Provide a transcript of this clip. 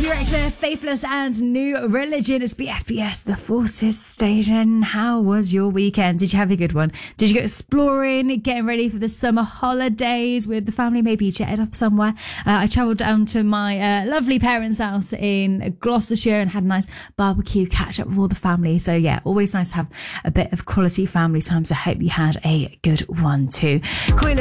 Erector, Faithless and New Religion. It's BFBS, the Forces Station. How was your weekend? Did you have a good one? Did you go exploring, getting ready for the summer holidays with the family? Maybe you jetted up somewhere. I travelled down to my lovely parents' house in Gloucestershire and had a nice barbecue, catch up with all the family. So yeah, always nice to have a bit of quality family time. So I hope you had a good one too.